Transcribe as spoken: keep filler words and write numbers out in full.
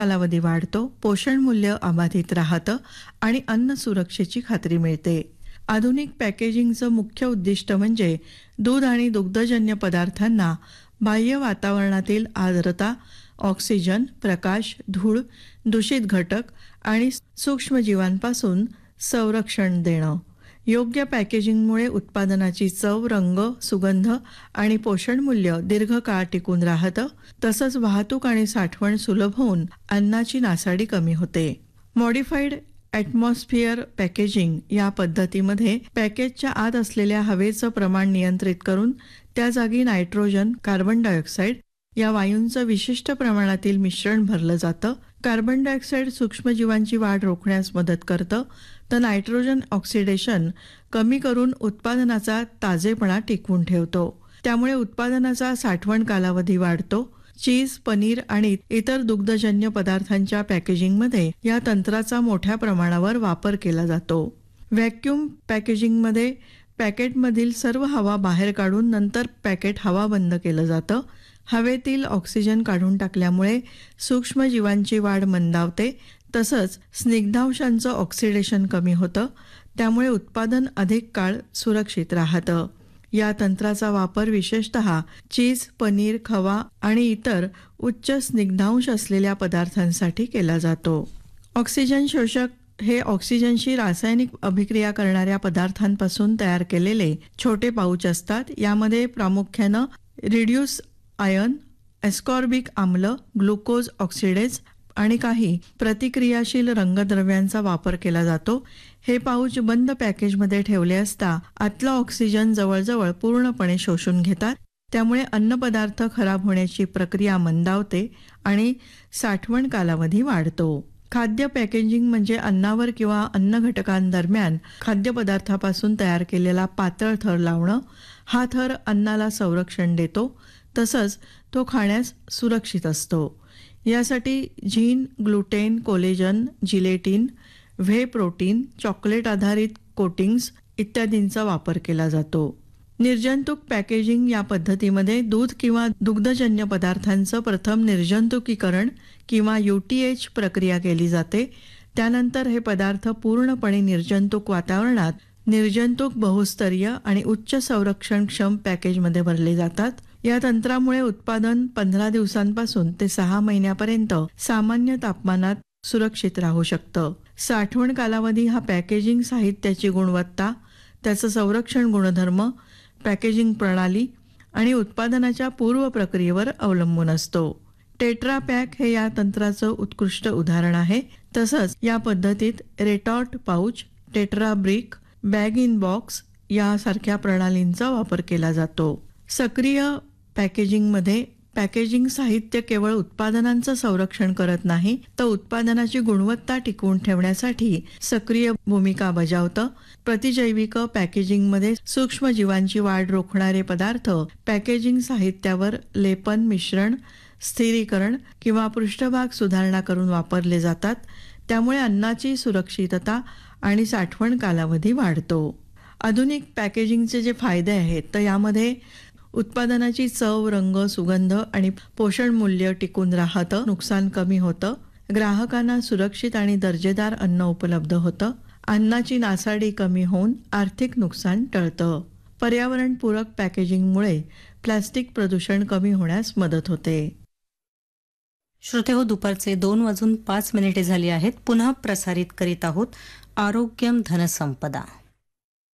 कालावधी वाढतो, पोषण मूल्य अबाधित राहतं आणि अन्न सुरक्षेची खात्री मिळते. आधुनिक पॅकेजिंगचं मुख्य उद्दिष्ट म्हणजे दूध आणि दुग्धजन्य पदार्थांना बाह्य वातावरणातील आर्द्रता, ऑक्सिजन, प्रकाश, धूळ, दूषित घटक आणि सूक्ष्मजीवांपासून संरक्षण देणं. योग्य पॅकेजिंगमुळे उत्पादनाची चव, रंग, सुगंध आणि पोषण मूल्य दीर्घकाळ टिकून राहतं. तसंच वाहतूक आणि साठवण सुलभ होऊन अन्नाची नासाडी कमी होते. मॉडिफाईड ॲटमॉस्फिअर पॅकेजिंग या पद्धतीमध्ये पॅकेजच्या आत असलेल्या हवेचं प्रमाण नियंत्रित करून त्या जागी नायट्रोजन, कार्बन डायऑक्साईड या वायूंचं विशिष्ट प्रमाणातील मिश्रण भरलं जातं. कार्बन डायऑक्साईड सूक्ष्मजीवांची वाढ रोखण्यास मदत करतं, तर नायट्रोजन ऑक्सिडेशन कमी करून उत्पादनाचा ताजेपणा टिकवून ठेवतो. त्यामुळे उत्पादनाचा साठवण कालावधी वाढतो. चीज, पनीर आणि इतर दुग्धजन्य पदार्थांच्या पॅकेजिंगमध्ये या तंत्राचा मोठ्या प्रमाणावर वापर केला जातो. व्हॅक्यूम पॅकेजिंगमध्ये पॅकेटमधील सर्व हवा बाहेर काढून नंतर पॅकेट हवाबंद केलं जातं. हवेतील ऑक्सिजन काढून टाकल्यामुळे सूक्ष्मजीवांची वाढ मंदावते. तसंच स्निग्धांशांचं ऑक्सिडेशन कमी होतं. त्यामुळे उत्पादन अधिक काळ सुरक्षित राहतं. या तंत्राचा वापर विशेषतः चीज, पनीर, खवा आणि इतर उच्च स्निग्धांश असलेल्या पदार्थांसाठी केला जातो. ऑक्सिजन शोषक हे ऑक्सिजनशी रासायनिक अभिक्रिया करणाऱ्या पदार्थांपासून तयार केलेले छोटे पाऊच असतात. यामध्ये प्रामुख्यानं रिड्यूस आयन, एस्कॉर्बिक आम्ल, ग्लुकोज ऑक्सिडेज आणि काही प्रतिक्रियाशील रंगद्रव्यांचा वापर केला जातो. हे पाऊच बंद पॅकेजमध्ये ठेवले असता आतला ऑक्सिजन जवळजवळ पूर्णपणे शोषून घेतात. त्यामुळे अन्नपदार्थ खराब होण्याची प्रक्रिया मंदावते आणि साठवण कालावधी वाढतो. खाद्य पॅकेजिंग म्हणजे अन्नावर किंवा अन्न घटकांदरम्यान खाद्यपदार्थापासून तयार केलेला पातळ थर लावणं. हा थर अन्नाला संरक्षण देतो, तसंच तो खाण्यास सुरक्षित असतो. यासाठी झीन, gluten, collagen, gelatin, whey protein, chocolate आधारित कोटिंग्स इत्यादींचा वापर केला जातो. निर्जंतुक पॅकेजिंग या पद्धतीमध्ये दूध किंवा दुग्धजन्य पदार्थांचं प्रथम निर्जंतुकीकरण किंवा यू टी एच प्रक्रिया केली जाते. त्यानंतर हे पदार्थ पूर्णपणे निर्जंतुक वातावरणात निर्जंतुक, बहुस्तरीय आणि उच्च संरक्षणक्षम पॅकेजमध्ये भरले जातात. या तंत्रामुळे उत्पादन पंधरा दिवसांपासून ते सहा महिन्यापर्यंत सामान्य तापमानात सुरक्षित राहू शकतं. साठवण कालावधी हा पॅकेजिंग साहित्याची गुणवत्ता, त्याचं संरक्षण गुणधर्म, पॅकेजिंग प्रणाली आणि उत्पादनाच्या पूर्व प्रक्रियेवर अवलंबून असतो. टेट्रा पॅक हे या तंत्राचं उत्कृष्ट उदाहरण आहे. तसंच या पद्धतीत रेटॉर्ट pouch, tetra brick, bag in box यासारख्या प्रणालींचा वापर केला जातो. सक्रिय पॅकेजिंगमध्ये पॅकेजिंग साहित्य केवळ उत्पादनांचं संरक्षण करत नाही, तर उत्पादनाची गुणवत्ता टिकवून ठेवण्यासाठी सक्रिय भूमिका बजावतं. प्रतिजैविक पॅकेजिंगमध्ये सूक्ष्मजीवांची वाढ रोखणारे पदार्थ पॅकेजिंग साहित्यावर लेपन, मिश्रण, स्थिरीकरण किंवा पृष्ठभाग सुधारणा करून वापरले जातात. त्यामुळे अन्नाची सुरक्षितता आणि साठवण कालावधी वाढतो. आधुनिक पॅकेजिंगचे जे फायदे आहेत तर यामध्ये उत्पादनाची चव, रंग, सुगंध आणि पोषण मूल्य टिकून राहतं, नुकसान कमी होतं, ग्राहकांना सुरक्षित आणि दर्जेदार अन्न उपलब्ध होतं, अन्नाची नासाडी कमी होऊन आर्थिक नुकसान टळतं. पर्यावरणपूरक पॅकेजिंगमुळे प्लास्टिक प्रदूषण कमी होण्यास मदत होते. श्रोते हो, दुपारचे दोन वाजून पाच मिनिटे झाली आहेत. पुन्हा प्रसारित करीत आहोत आरोग्यम धनसंपदा.